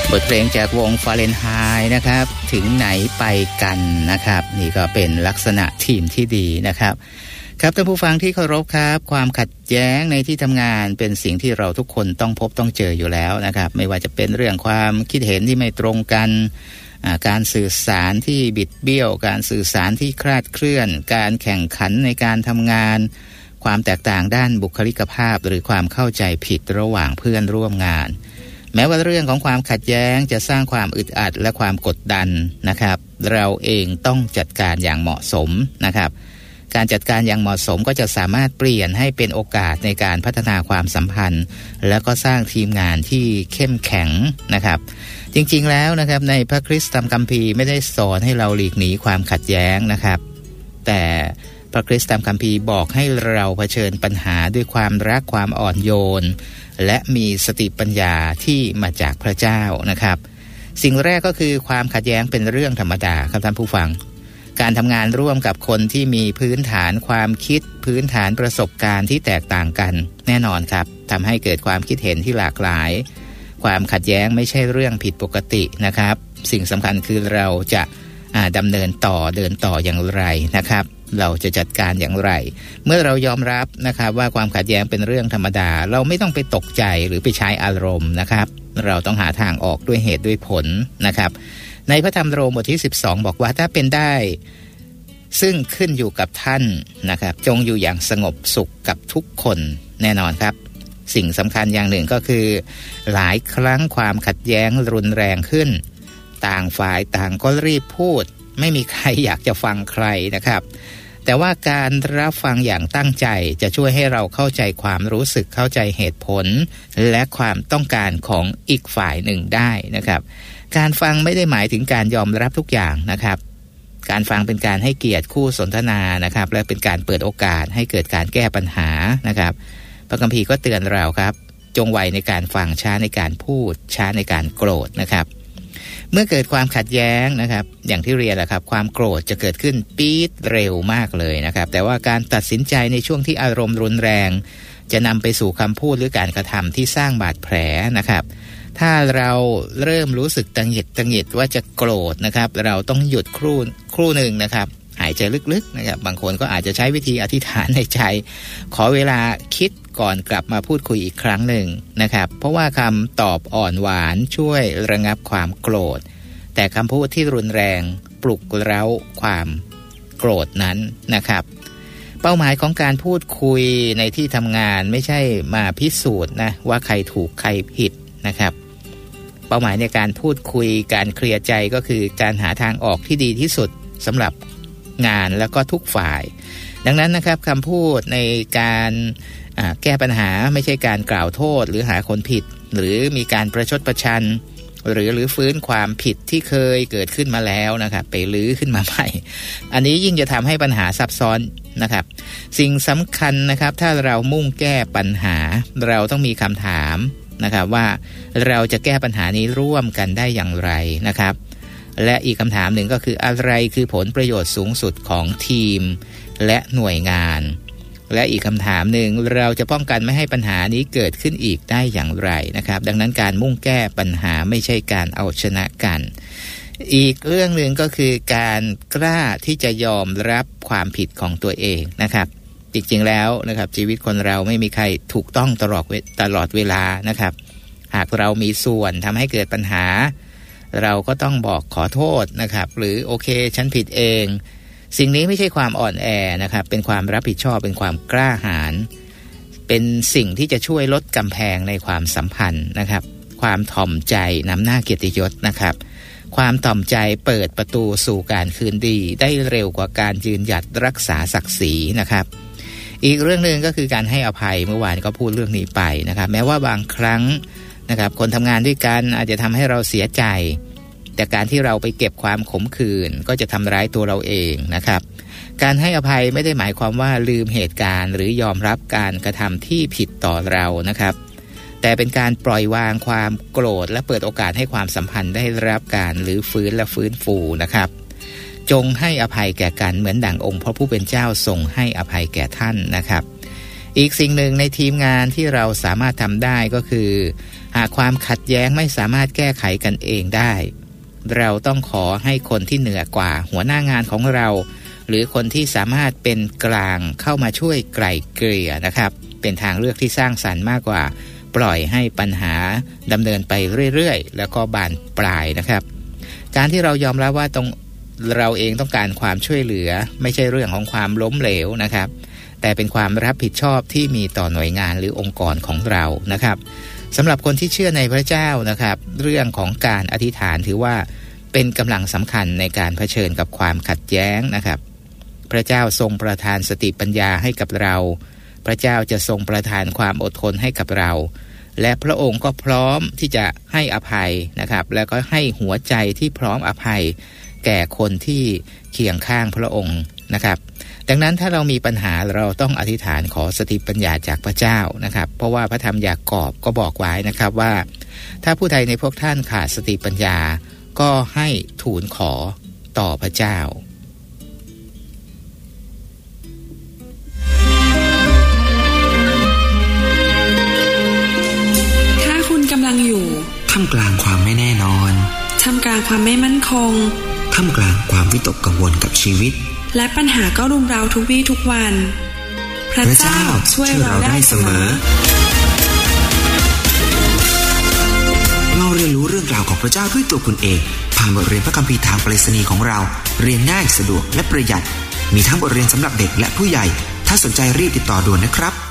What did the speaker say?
บทเพลงจากวงฟาเรนไฮต์นะครับถึงไหนไปกันนะครับนี่ก็เป็นลักษณะทีมที่ดีนะครับครับท่านผู้ฟังที่เคารพครับความขัดแย้งในที่ทำงานเป็นสิ่งที่เราทุกคนต้องพบต้องเจออยู่แล้วนะครับไม่ว่าจะเป็นเรื่องความคิดเห็นที่ไม่ตรงกันการสื่อสารที่บิดเบี้ยวการสื่อสารที่คลาดเคลื่อนการแข่งขันในการทำงานความแตกต่างด้านบุคลิกภาพหรือความเข้าใจผิดระหว่างเพื่อนร่วมงานแม้ว่าเรื่องของความขัดแย้งจะสร้างความอึดอัดและความกดดันนะครับเราเองต้องจัดการอย่างเหมาะสมนะครับการจัดการอย่างเหมาะสมก็จะสามารถเปลี่ยนให้เป็นโอกาสในการพัฒนาความสัมพันธ์แล้วก็สร้างทีมงานที่เข้มแข็งนะครับจริงๆแล้วนะครับในพระคริสตธรรมคัมภีร์ไม่ได้สอนให้เราหลีกหนีความขัดแย้งนะครับแต่พระคริสตธรรมคัมภีร์บอกให้เราเผชิญปัญหาด้วยความรักความอ่อนโยนและมีสติปัญญาที่มาจากพระเจ้านะครับสิ่งแรกก็คือความขัดแย้งเป็นเรื่องธรรมดาครับท่านผู้ฟังการทำงานร่วมกับคนที่มีพื้นฐานความคิดพื้นฐานประสบการณ์ที่แตกต่างกันแน่นอนครับทำให้เกิดความคิดเห็นที่หลากหลายความขัดแย้งไม่ใช่เรื่องผิดปกตินะครับสิ่งสำคัญคือเราจะดำเนินต่อเดินต่ออย่างไรนะครับเราจะจัดการอย่างไรเมื่อเรายอมรับนะครับว่าความขัดแย้งเป็นเรื่องธรรมดาเราไม่ต้องไปตกใจหรือไปใช้อารมณ์นะครับเราต้องหาทางออกด้วยเหตุด้วยผลนะครับในพระธรรมโรมบทที่12บอกว่าถ้าเป็นได้ซึ่งขึ้นอยู่กับท่านนะครับจงอยู่อย่างสงบสุขกับทุกคนแน่นอนครับสิ่งสำคัญอย่างหนึ่งก็คือหลายครั้งความขัดแย้งรุนแรงขึ้นต่างฝ่ายต่างก็รีบพูดไม่มีใครอยากจะฟังใครนะครับแต่ว่าการรับฟังอย่างตั้งใจจะช่วยให้เราเข้าใจความรู้สึกเข้าใจเหตุผลและความต้องการของอีกฝ่ายหนึ่งได้นะครับการฟังไม่ได้หมายถึงการยอมรับทุกอย่างนะครับการฟังเป็นการให้เกียรติคู่สนทนานะครับและเป็นการเปิดโอกาสให้เกิดการแก้ปัญหานะครับพระคัมภีร์ก็เตือนเราครับจงไวในการฟังช้าในการพูดช้าในการโกรธนะครับเมื่อเกิดความขัดแย้งนะครับอย่างที่เรียนแหละครับความโกรธจะเกิดขึ้นปี๊ดเร็วมากเลยนะครับแต่ว่าการตัดสินใจในช่วงที่อารมณ์รุนแรงจะนำไปสู่คำพูดหรือการกระทำที่สร้างบาดแผลนะครับถ้าเราเริ่มรู้สึกตังหงิดว่าจะโกรธนะครับเราต้องหยุดครู่หนึ่งนะครับหายใจลึกๆนะครับบางคนก็อาจจะใช้วิธีอธิษฐานในใจขอเวลาคิดก่อนกลับมาพูดคุยอีกครั้งหนึ่งนะครับเพราะว่าคำตอบอ่อนหวานช่วยระงับความโกรธแต่คำพูดที่รุนแรงปลุกเร้าความโกรธนั้นนะครับเป้าหมายของการพูดคุยในที่ทำงานไม่ใช่มาพิสูจน์นะว่าใครถูกใครผิดนะครับเป้าหมายในการพูดคุยการเคลียร์ใจก็คือการหาทางออกที่ดีที่สุดสำหรับงานแล้วก็ทุกฝ่ายดังนั้นนะครับคำพูดในการแก้ปัญหาไม่ใช่การกล่าวโทษหรือหาคนผิดหรือมีการประชดประชันหรือฟื้นความผิดที่เคยเกิดขึ้นมาแล้วนะครับไปลื้อขึ้นมาใหม่อันนี้ยิ่งจะทำให้ปัญหาซับซ้อนนะครับสิ่งสำคัญนะครับถ้าเรามุ่งแก้ปัญหาเราต้องมีคำถามนะครับว่าเราจะแก้ปัญหานี้ร่วมกันได้อย่างไรนะครับและอีกคำถามหนึ่งก็คืออะไรคือผลประโยชน์สูงสุดของทีมและหน่วยงานและอีกคำถามหนึ่งเราจะป้องกันไม่ให้ปัญหานี้เกิดขึ้นอีกได้อย่างไรนะครับดังนั้นการมุ่งแก้ปัญหาไม่ใช่การเอาชนะกันอีกเรื่องหนึ่งก็คือการกล้าที่จะยอมรับความผิดของตัวเองนะครับจริงๆแล้วนะครับชีวิตคนเราไม่มีใครถูกต้องตลอดเวลานะครับหากเรามีส่วนทำให้เกิดปัญหาเราก็ต้องบอกขอโทษนะครับหรือโอเคฉันผิดเองสิ่งนี้ไม่ใช่ความอ่อนแอนะครับเป็นความรับผิดชอบเป็นความกล้าหาญเป็นสิ่งที่จะช่วยลดกำแพงในความสัมพันธ์นะครับความถ่อมใจนำหน้าเกียรติยศนะครับความถ่อมใจเปิดประตูสู่การคืนดีได้เร็วกว่าการยืนหยัดรักษาศักดิ์ศรีนะครับอีกเรื่องนึงก็คือการให้อภัยเมื่อวานก็พูดเรื่องนี้ไปนะครับแม้ว่าบางครั้งนะครับคนทำงานด้วยกันอาจจะทำให้เราเสียใจแต่การที่เราไปเก็บความขมขื่นก็จะทำร้ายตัวเราเองนะครับการให้อภัยไม่ได้หมายความว่าลืมเหตุการณ์หรือยอมรับการกระทำที่ผิดต่อเรานะครับแต่เป็นการปล่อยวางความโกรธและเปิดโอกาสให้ความสัมพันธ์ได้รับการรื้อฟื้นและฟื้นฟูนะครับจงให้อภัยแก่กันเหมือนดั่งองค์พระผู้เป็นเจ้าทรงให้อภัยแก่ท่านนะครับอีกสิ่งหนึ่งในทีมงานที่เราสามารถทำได้ก็คือหากความขัดแย้งไม่สามารถแก้ไขกันเองได้เราต้องขอให้คนที่เหนือกว่าหัวหน้างานของเราหรือคนที่สามารถเป็นกลางเข้ามาช่วยไกล่เกลี่ยนะครับเป็นทางเลือกที่สร้างสรรค์มากกว่าปล่อยให้ปัญหาดำเนินไปเรื่อยๆแล้วก็บานปลายนะครับการที่เรายอมรับว่าเราเองต้องการความช่วยเหลือไม่ใช่เรื่องของความล้มเหลวนะครับแต่เป็นความรับผิดชอบที่มีต่อหน่วยงานหรือองค์กรของเรานะครับสำหรับคนที่เชื่อในพระเจ้านะครับเรื่องของการอธิษฐานถือว่าเป็นกำลังสำคัญในการเผชิญกับความขัดแย้งนะครับพระเจ้าทรงประทานสติปัญญาให้กับเราพระเจ้าจะทรงประทานความอดทนให้กับเราและพระองค์ก็พร้อมที่จะให้อภัยนะครับแล้วก็ให้หัวใจที่พร้อมอภัยแก่คนที่เคียงข้างพระองค์นะครับดังนั้นถ้าเรามีปัญหาเราต้องอธิษฐานขอสติปัญญาจากพระเจ้านะครับเพราะว่าพระธรรมยากอบก็บอกไว้นะครับว่าถ้าผู้ใดในพวกท่านขาดสติปัญญาก็ให้ทูลขอต่อพระเจ้าถ้าคุณกำลังอยู่ท่ามกลางความไม่แน่นอนท่ามกลางความไม่มั่นคงท่ามกลางความวิตกกังวลกับชีวิตและปัญหาก็รุมเร้าทุกวี่ทุกวันพระเจ้าช่วยเราได้เสมอเราเรียนรู้เรื่องราวของพระเจ้าด้วยตัวคุณเองผ่านบทเรียนพระคัมภีร์ทางไปรษณีย์ของเราเรียนง่ายสะดวกและประหยัดมีทั้งบทเรียนสำหรับเด็กและผู้ใหญ่ถ้าสนใจรีบติดต่อด่วนนะครับ